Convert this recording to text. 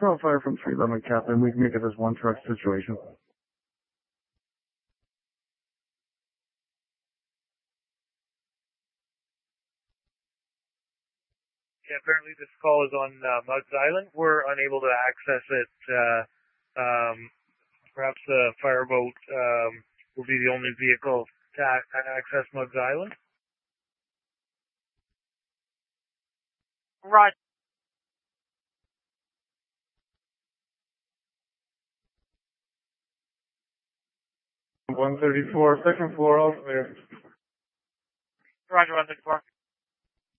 Throw fire from 311, Captain. We can make it this one truck situation. Yeah, apparently this call is on Muggs Island. We're unable to access it. Perhaps the fireboat will be the only vehicle to access Muggs Island. Right. Section 4, all clear. Roger, 134.